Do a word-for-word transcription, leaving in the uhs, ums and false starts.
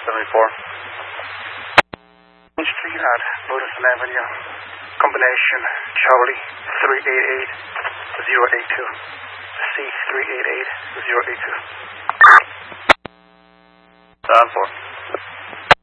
seventy-four. Street at Lotusson Avenue. Combination Charlie three eight eight zero eight two. C three eight eight zero eight two. seven four.